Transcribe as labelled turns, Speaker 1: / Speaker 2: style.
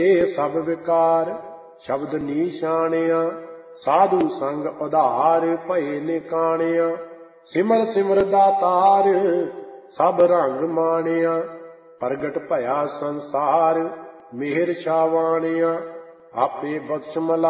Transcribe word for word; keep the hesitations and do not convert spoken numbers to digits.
Speaker 1: ਸਭ ਵਿਕਾਰ ਸ਼ਬਦ ਨੀਸ਼ਾਣਿਆ, ਸਾਧੂ ਸੰਗ ਉਧਾਰ ਭਏ ਨਿਕਾਣਿਆ। ਸਿਮਰ ਸਿਮਰ ਦਾਤਾਰ ਸਭ ਰੰਗ ਮਾਣਿਆ, ਪ੍ਰਗਟ ਭਇਆ ਸੰਸਾਰ ਮਿਹਰ ਛਾਵਾਣਿਆ। ਆਪੇ ਬਖਸ਼ ਮਲਾ